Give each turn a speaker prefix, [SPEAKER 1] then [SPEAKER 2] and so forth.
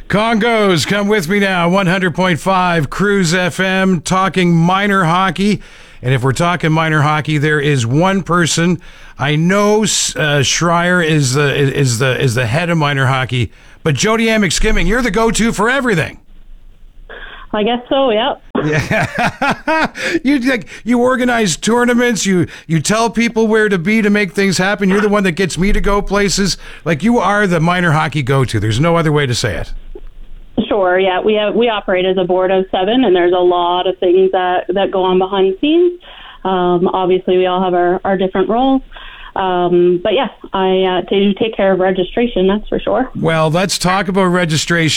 [SPEAKER 1] Congos, come with me now. 100.5 Cruise FM, talking minor hockey. And if we're talking minor hockey, there is one person I know. Schreier is the head of minor hockey, but Jody Amick-Skimming, you're the go-to for everything.
[SPEAKER 2] I guess so. Yep.
[SPEAKER 1] Yeah. You organize tournaments. You tell people where to be to make things happen. You're the one that gets me to go places. Like, you are the minor hockey go-to. There's no other way to say it.
[SPEAKER 2] Sure. Yeah. We operate as a board of 7, and there's a lot of things that go on behind the scenes. Obviously, we all have our different roles. But yeah, I do take care of registration. That's for sure.
[SPEAKER 1] Well, let's talk about registration.